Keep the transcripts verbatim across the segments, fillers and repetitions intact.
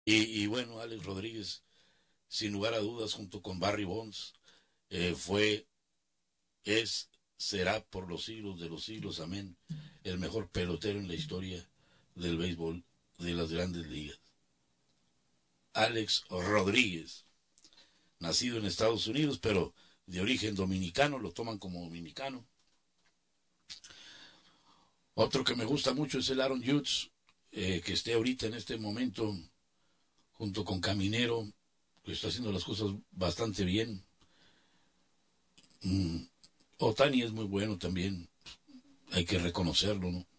Y, y bueno, Alex Rodríguez, sin lugar a dudas, junto con Barry Bonds, eh, fue, es, será por los siglos de los siglos, amén, el mejor pelotero en la historia del béisbol de las grandes ligas. Alex Rodríguez, nacido en Estados Unidos, pero de origen dominicano, lo toman como dominicano. Otro que me gusta mucho es el Aaron Judge, eh, que esté ahorita en este momento junto con Caminero, que está haciendo las cosas bastante bien. Mm, Otani es muy bueno también, hay que reconocerlo, ¿no?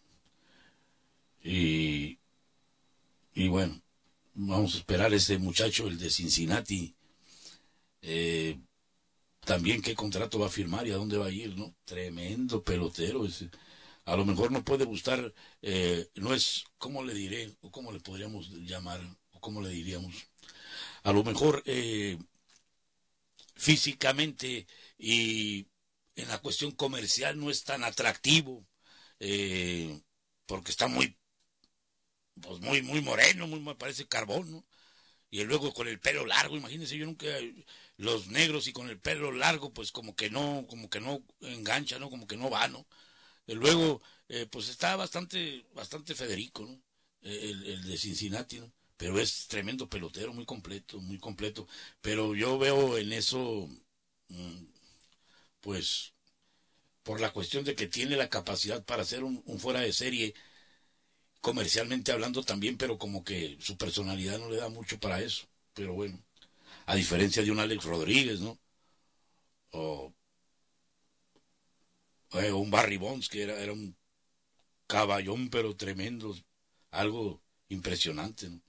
Y, y bueno, vamos a esperar a ese muchacho, el de Cincinnati, eh, también qué contrato va a firmar y a dónde va a ir, ¿no? Tremendo pelotero ese. A lo mejor no puede gustar, eh, no es, ¿cómo le diré? O cómo le podríamos llamar, o cómo le diríamos. A lo mejor eh, físicamente y en la cuestión comercial no es tan atractivo, eh, porque está muy, pues muy, muy moreno, muy, parece carbón, ¿no? Y luego con el pelo largo, imagínense, yo nunca, los negros y con el pelo largo, pues como que no, como que no engancha, ¿no? Como que no va, ¿no? Y luego, eh, pues está bastante, bastante Federico, ¿no? El, el de Cincinnati, ¿no? Pero es tremendo pelotero, muy completo, muy completo. Pero yo veo en eso, mm, pues, por la cuestión de que tiene la capacidad para ser un, un fuera de serie, comercialmente hablando también, pero como que su personalidad no le da mucho para eso. Pero bueno, a diferencia de un Alex Rodríguez, ¿no? O, eh, un Barry Bonds, que era, era un caballón, pero tremendo, algo impresionante, ¿no?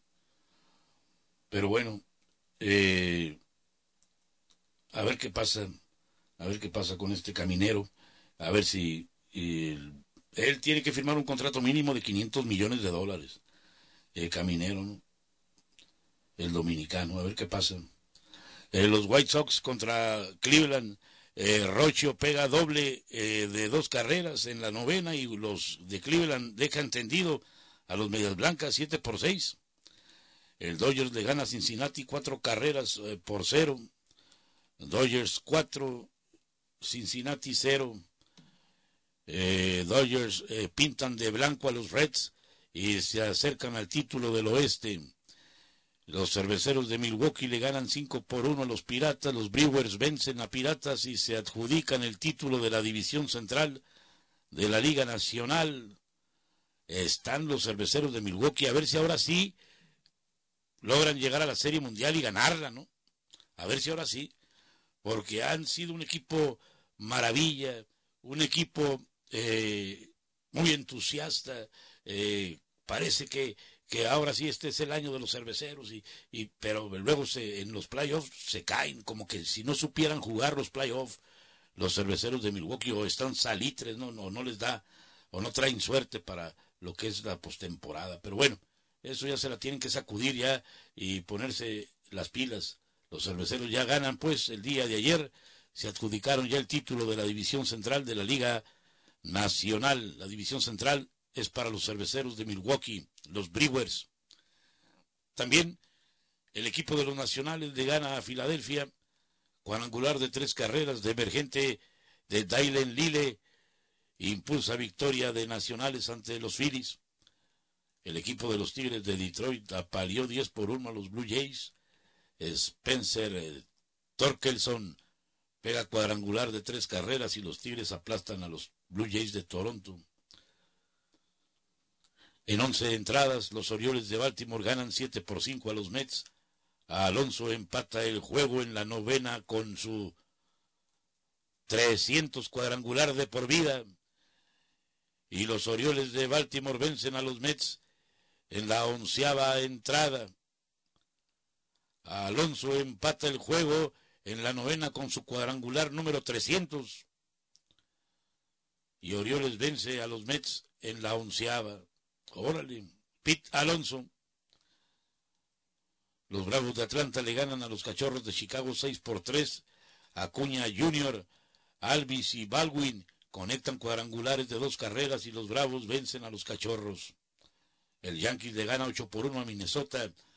Pero bueno, eh, a ver qué pasa, a ver qué pasa con este caminero, a ver si eh, él tiene que firmar un contrato mínimo de quinientos millones de dólares, el caminero, ¿no? El dominicano, a ver qué pasa. Eh, los White Sox contra Cleveland, eh, Rocho pega doble eh, de dos carreras en la novena y los de Cleveland dejan tendido a los Medias Blancas siete por seis. El Dodgers le gana a Cincinnati cuatro carreras eh, por cero. Dodgers cuatro, Cincinnati cero. Eh, Dodgers eh, pintan de blanco a los Reds y se acercan al título del oeste. Los cerveceros de Milwaukee le ganan cinco por uno a los Piratas. Los Brewers vencen a Piratas y se adjudican el título de la División Central de la Liga Nacional. Están los cerveceros de Milwaukee. A ver si ahora sí logran llegar a la Serie Mundial y ganarla, ¿no? A ver si ahora sí. Porque han sido un equipo maravilla, un equipo eh, muy entusiasta. Eh, parece que que ahora sí este es el año de los cerveceros y, y pero luego se, en los playoffs se caen como que si no supieran jugar los playoffs los cerveceros de Milwaukee o están salitres, no no no les da o no traen suerte para lo que es la postemporada, pero bueno, eso ya se la tienen que sacudir ya y ponerse las pilas. Los cerveceros ya ganan pues el día de ayer, se adjudicaron ya el título de la división central de la Liga Nacional. La división central es para los cerveceros de Milwaukee, los Brewers. También el equipo de los nacionales le gana a Filadelfia, cuadrangular de tres carreras de emergente de Dylan Lille, impulsa victoria de nacionales ante los Phillies. El equipo de los Tigres de Detroit apaleó diez por uno a los Blue Jays. Spencer eh, Torkelson pega cuadrangular de tres carreras y los Tigres aplastan a los Blue Jays de Toronto. En once entradas, los Orioles de Baltimore ganan siete por cinco a los Mets. Alonso empata el juego en la novena con su trescientos cuadrangular de por vida. Y los Orioles de Baltimore vencen a los Mets en la onceava entrada. Alonso empata el juego en la novena con su cuadrangular número trescientos. Y Orioles vence a los Mets en la onceava. Órale, Pete Alonso. Los Bravos de Atlanta le ganan a los Cachorros de Chicago seis por tres. Acuña junior, Alvis y Baldwin conectan cuadrangulares de dos carreras y los Bravos vencen a los Cachorros. El Yankees le gana ocho por uno a Minnesota